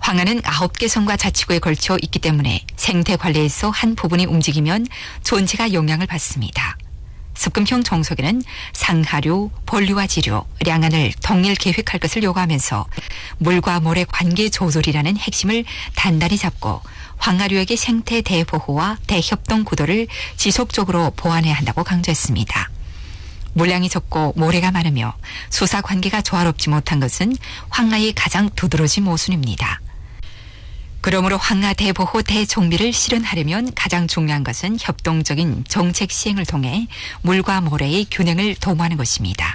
황하는 9개 성과 자치구에 걸쳐 있기 때문에 생태 관리에서 한 부분이 움직이면 전체가 영향을 받습니다. 습금형 정속에는 상하류, 본류와 지류, 량안을 동일 계획할 것을 요구하면서 물과 모래 관계 조절이라는 핵심을 단단히 잡고 황하류에게 생태 대보호와 대협동 구도를 지속적으로 보완해야 한다고 강조했습니다. 물량이 적고 모래가 많으며 수사 관계가 조화롭지 못한 것은 황하의 가장 두드러진 모순입니다. 그러므로 황하 대보호 대정비를 실현하려면 가장 중요한 것은 협동적인 정책 시행을 통해 물과 모래의 균형을 도모하는 것입니다.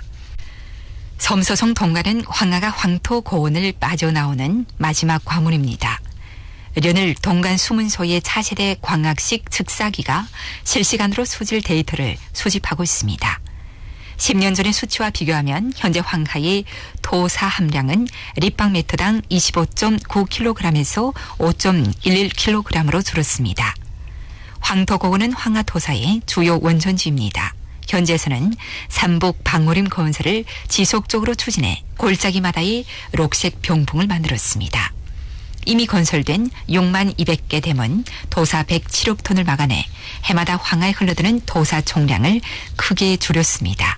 섬서성 동가는 황하가 황토 고원을 빠져나오는 마지막 관문입니다. 련을 동간 수문소의 차세대 광학식 측사기가 실시간으로 수질 데이터를 수집하고 있습니다. 10년 전의 수치와 비교하면 현재 황하의 토사 함량은立方미터당 25.9kg에서 5.11kg으로 줄었습니다. 황토고원은 황하토사의 주요 원천지입니다. 현재에서는 삼북 방호림 건설을 지속적으로 추진해 골짜기마다의 록색 병풍을 만들었습니다. 이미 건설된 6만 200개 댐은 도사 107억 톤을 막아내 해마다 황하에 흘러드는 도사 총량을 크게 줄였습니다.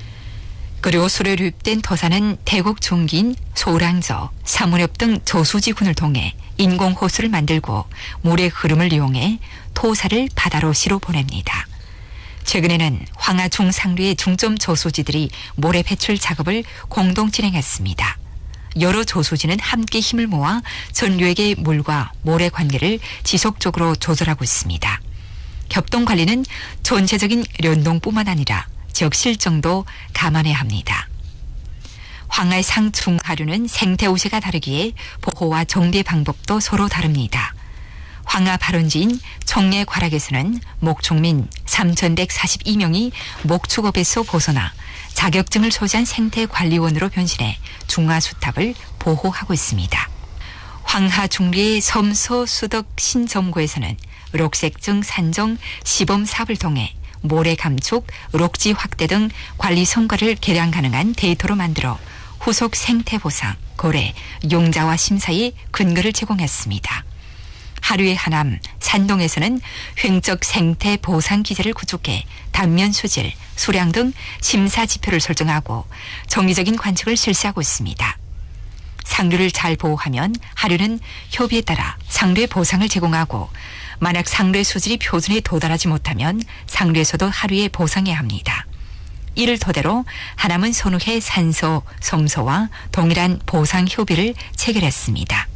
그리고 수로로 유입된 도사는 대곡 종기인 소랑저, 사문엽 등 저수지군을 통해 인공호수를 만들고 물의 흐름을 이용해 토사를 바다로 시로 보냅니다. 최근에는 황하 중상류의 중점 저수지들이 모래 배출 작업을 공동 진행했습니다. 여러 저수지는 함께 힘을 모아 전류에게 물과 모래 관계를 지속적으로 조절하고 있습니다. 협동관리는 전체적인 연동뿐만 아니라 지역 실정도 감안해야 합니다. 황하의 상중하류는 생태우세가 다르기에 보호와 정비 방법도 서로 다릅니다. 황하 발원지인 청례 과락에서는 목축민 3,142명이 목축업에서 벗어나 자격증을 소지한 생태관리원으로 변신해 중화수탑을 보호하고 있습니다. 황하 중리의 섬서 수덕 신점구에서는 록색증 산정 시범 사업을 통해 모래 감축, 록지 확대 등 관리 성과를 계량 가능한 데이터로 만들어 후속 생태 보상, 고래, 용자와 심사의 근거를 제공했습니다. 하류의 하남, 산동에서는 횡적 생태 보상 기제를 구축해 단면 수질, 수량 등 심사 지표를 설정하고 정기적인 관측을 실시하고 있습니다. 상류를 잘 보호하면 하류는 협의에 따라 상류의 보상을 제공하고 만약 상류의 수질이 표준에 도달하지 못하면 상류에서도 하류에 보상해야 합니다. 이를 토대로 하남은 선후해 산소, 섬소와 동일한 보상 협의를 체결했습니다.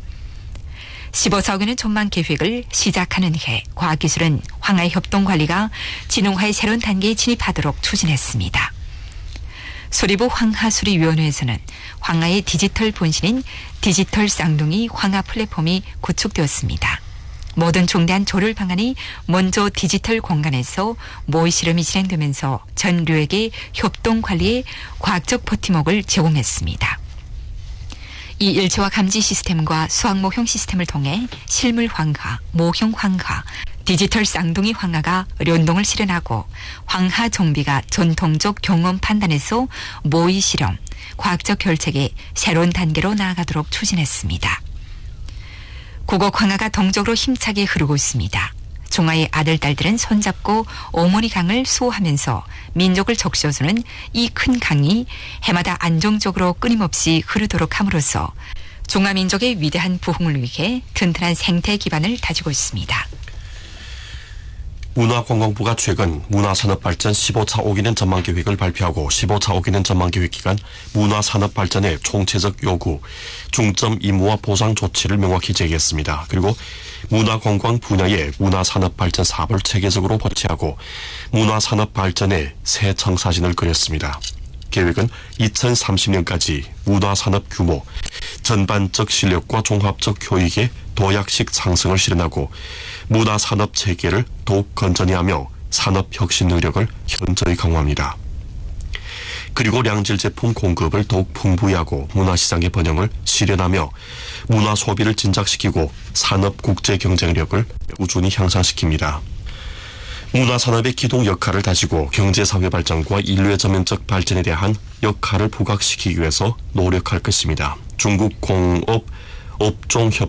15사 억원의 전망 계획을 시작하는 해 과학기술은 황하의 협동관리가 진흥화의 새로운 단계에 진입하도록 추진했습니다. 수리부 황하수리위원회에서는 황하의 디지털 본신인 디지털 쌍둥이 황하 플랫폼이 구축되었습니다. 모든 중대한 조율 방안이 먼저 디지털 공간에서 모의 실험이 진행되면서 전류에게 협동관리의 과학적 버팀목을 제공했습니다. 이 일체화 감지 시스템과 수학 모형 시스템을 통해 실물 황하, 모형 황하, 디지털 쌍둥이 황하가 연동을 실현하고 황하 정비가 전통적 경험 판단에서 모의 실험, 과학적 결책의 새로운 단계로 나아가도록 추진했습니다. 국억 황하가 동적으로 힘차게 흐르고 있습니다. 중화의 아들, 딸들은 손잡고 어머니 강을 수호하면서 민족을 적셔주는 이 큰 강이 해마다 안정적으로 끊임없이 흐르도록 함으로써 중화민족의 위대한 부흥을 위해 튼튼한 생태 기반을 다지고 있습니다. 문화관광부가 최근 문화산업발전 15차 5기년 전망계획을 발표하고 15차 5기년 전망계획 기간 문화산업발전의 총체적 요구, 중점 임무와 보상 조치를 명확히 제기했습니다. 그리고 문화관광 분야의 문화산업발전 사업을 체계적으로 배치하고 문화산업발전의 새 청사진을 그렸습니다. 계획은 2030년까지 문화산업 규모, 전반적 실력과 종합적 효익의 도약식 상승을 실현하고 문화산업 체계를 더욱 건전히 하며 산업혁신 능력을 현저히 강화합니다. 그리고 량질 제품 공급을 더욱 풍부히 하고 문화시장의 번영을 실현하며 문화 소비를 진작시키고 산업 국제 경쟁력을 꾸준히 향상시킵니다. 문화산업의 기동 역할을 다지고 경제사회 발전과 인류의 전면적 발전에 대한 역할을 부각시키기 위해서 노력할 것입니다. 중국 공업 업종협